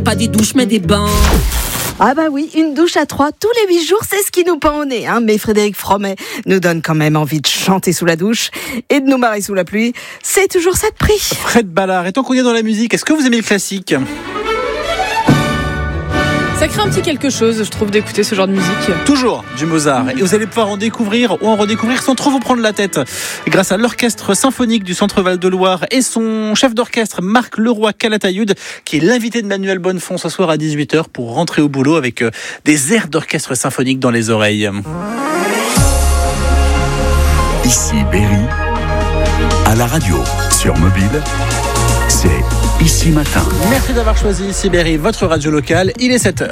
pas des douches mais des bains. Ah bah oui, une douche à 3 tous les 8 jours, c'est ce qui nous pend au nez. Mais Frédéric Fromet nous donne quand même envie de chanter sous la douche et de nous marrer sous la pluie. C'est toujours ça de prix. Fred Ballard, et tant qu'on est dans la musique, est-ce que vous aimez le classique ? Ça crée un petit quelque chose, je trouve, d'écouter ce genre de musique. Toujours du Mozart. Et vous allez pouvoir en découvrir ou en redécouvrir sans trop vous prendre la tête. Grâce à l'orchestre symphonique du Centre Val-de-Loire et son chef d'orchestre Marc Leroy-Calatayud, qui est l'invité de Manuel Bonnefond ce soir à 18h pour rentrer au boulot avec des airs d'orchestre symphonique dans les oreilles. Ici Berry, à la radio, sur mobile, c'est Ici Matin. Merci d'avoir choisi Ici Berry, votre radio locale. Il est 7h.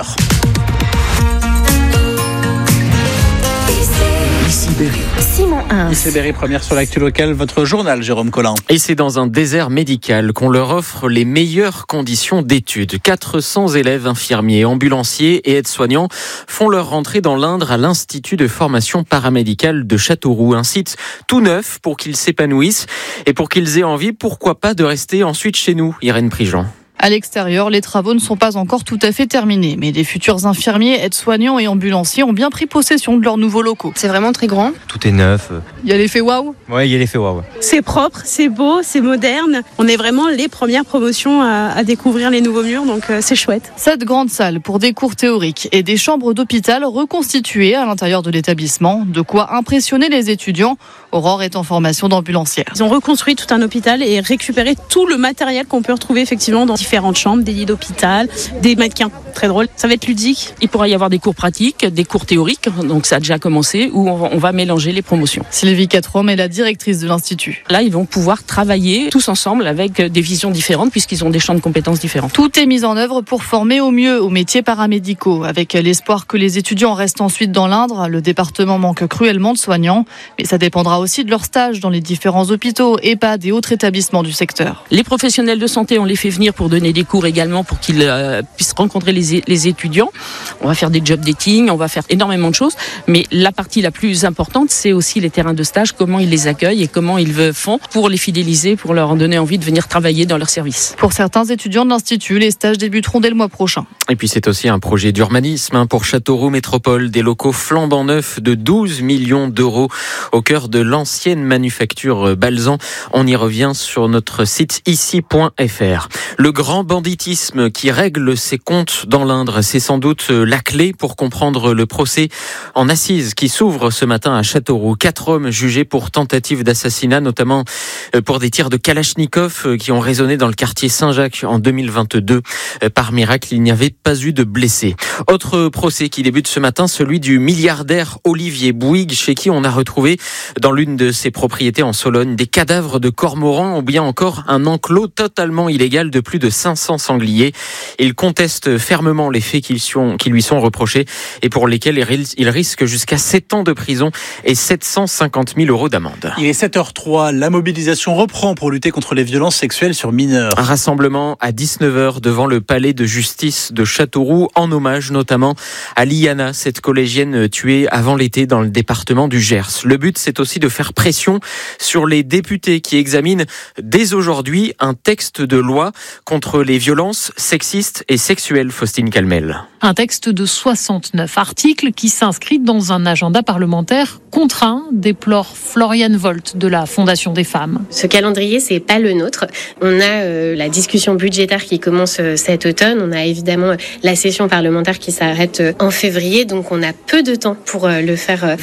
Ici Berry. Simon Hins. Ici Berry, première sur l'actu locale, votre journal, Jérôme Collin. Et c'est dans un désert médical qu'on leur offre les meilleures conditions d'études. 400 élèves infirmiers, ambulanciers et aides-soignants font leur rentrée dans l'Indre à l'Institut de formation paramédicale de Châteauroux. Un site tout neuf pour qu'ils s'épanouissent et pour qu'ils aient envie, pourquoi pas, de rester ensuite chez nous. Irène Prigent. À l'extérieur, les travaux ne sont pas encore tout à fait terminés, mais les futurs infirmiers, aides-soignants et ambulanciers ont bien pris possession de leurs nouveaux locaux. C'est vraiment très grand. Tout est neuf. Il y a l'effet waouh. Ouais, il y a l'effet waouh. C'est propre, c'est beau, c'est moderne. On est vraiment les premières promotions à découvrir les nouveaux murs, donc c'est chouette. 7 grandes salles pour des cours théoriques et des chambres d'hôpital reconstituées à l'intérieur de l'établissement. De quoi impressionner les étudiants. Aurore est en formation d'ambulancière. Ils ont reconstruit tout un hôpital et récupéré tout le matériel qu'on peut retrouver effectivement dans différentes chambres, des lits d'hôpital, des mannequins. Très drôle. Ça va être ludique. Il pourra y avoir des cours pratiques, des cours théoriques, donc ça a déjà commencé, où on va mélanger les promotions. Sylvie Quatrom est la directrice de l'Institut. Là, ils vont pouvoir travailler tous ensemble avec des visions différentes puisqu'ils ont des champs de compétences différents. Tout est mis en œuvre pour former au mieux aux métiers paramédicaux, avec l'espoir que les étudiants restent ensuite dans l'Indre. Le département manque cruellement de soignants, mais ça dépendra aussi de leur stage dans les différents hôpitaux, EHPAD et autres établissements du secteur. Les professionnels de santé, on les fait venir pour donner des cours également pour qu'ils puissent rencontrer les étudiants. On va faire des job dating, on va faire énormément de choses, mais la partie la plus importante, c'est aussi les terrains de stage, comment ils les accueillent et comment ils font pour les fidéliser, pour leur donner envie de venir travailler dans leur service. Pour certains étudiants de l'Institut, les stages débuteront dès le mois prochain. Et puis c'est aussi un projet d'urbanisme pour Châteauroux Métropole, des locaux flambant neufs de 12 millions d'euros au cœur de l'ancienne manufacture Balzan. On y revient sur notre site ici.fr. Le grand banditisme qui règle ses comptes dans l'Indre, c'est sans doute la clé pour comprendre le procès en assises qui s'ouvre ce matin à Châteauroux. 4 hommes jugés pour tentative d'assassinat, notamment pour des tirs de Kalachnikov qui ont résonné dans le quartier Saint-Jacques en 2022. Par miracle, il n'y avait pas eu de blessés. Autre procès qui débute ce matin, celui du milliardaire Olivier Bouygues, chez qui on a retrouvé dans l'une de ses propriétés en Sologne des cadavres de cormorans ou bien encore un enclos totalement illégal de plus de 500 sangliers. Il conteste fermement les faits qui lui sont reprochés et pour lesquels il risque jusqu'à 7 ans de prison et 750 000 euros d'amende. Il est 7h03, la mobilisation reprend pour lutter contre les violences sexuelles sur mineurs. Un rassemblement à 19h devant le palais de justice de Châteauroux en hommage notamment à Liana, cette collégienne tuée avant l'été dans le département du Gers. Le but, c'est aussi de faire pression sur les députés qui examinent dès aujourd'hui un texte de loi contre les violences sexistes et sexuelles, Faustine Calmel. Un texte de 69 articles qui s'inscrit dans un agenda parlementaire contraint, déplore Floriane Volt de la Fondation des femmes. Ce calendrier, c'est pas le nôtre. On a la discussion budgétaire qui commence cet automne. On a évidemment la session parlementaire qui s'arrête en février. Donc on a peu de temps pour le faire